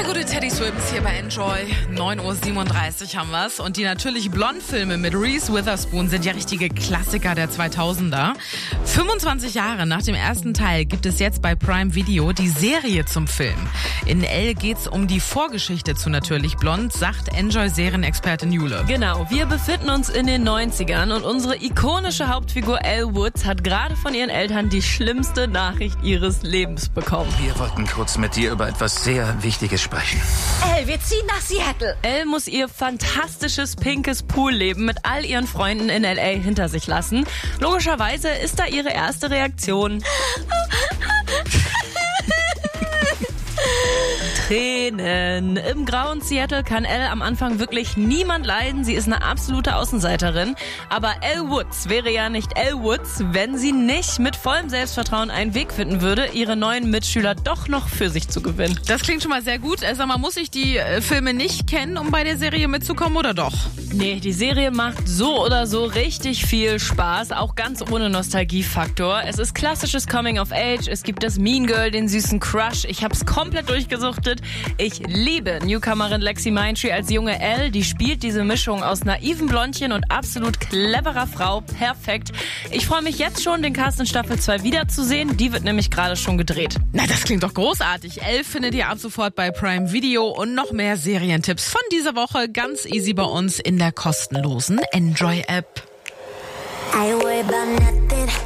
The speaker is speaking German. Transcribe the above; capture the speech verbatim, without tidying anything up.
gute Teddy Swims hier bei Enjoy. neun Uhr siebenunddreißig haben wir's. Und die natürlich Blond-Filme mit Reese Witherspoon sind ja richtige Klassiker der zweitausender. fünfundzwanzig Jahre nach dem ersten Teil gibt es jetzt bei Prime Video die Serie zum Film. In Elle geht's um die Vorgeschichte zu Natürlich Blond, sagt Enjoy-Serienexpertin Jule. Genau, wir befinden uns in den neunzigern und unsere ikonische Hauptfigur Elle Woods hat gerade von ihren Eltern die schlimmste Nachricht ihres Lebens bekommen. Wir wollten kurz mit dir über etwas sehr Wichtiges sprechen. Elle, wir ziehen nach Seattle. Elle muss ihr fantastisches pinkes Poolleben mit all ihren Freunden in L A hinter sich lassen. Logischerweise ist da ihre erste Reaktion Tränen. Im grauen Seattle kann Elle am Anfang wirklich niemand leiden. Sie ist eine absolute Außenseiterin. Aber Elle Woods wäre ja nicht Elle Woods, wenn sie nicht mit vollem Selbstvertrauen einen Weg finden würde, ihre neuen Mitschüler doch noch für sich zu gewinnen. Das klingt schon mal sehr gut. Sag mal, muss ich die äh, Filme nicht kennen, um bei der Serie mitzukommen, oder doch? Nee, die Serie macht so oder so richtig viel Spaß, auch ganz ohne Nostalgiefaktor. Es ist klassisches Coming of Age, es gibt das Mean Girl, den süßen Crush. Ich hab's komplett durchgesuchtet. Ich liebe Newcomerin Lexi Mindtree als junge Elle. Die spielt diese Mischung aus naiven Blondchen und absolut cleverer Frau perfekt. Ich freue mich jetzt schon, den Cast in Staffel zwei wiederzusehen. Die wird nämlich gerade schon gedreht. Na, das klingt doch großartig. Elle findet ihr ab sofort bei Prime Video und noch mehr Serientipps von dieser Woche ganz easy bei uns in der kostenlosen Enjoy-App. I worry about nothing.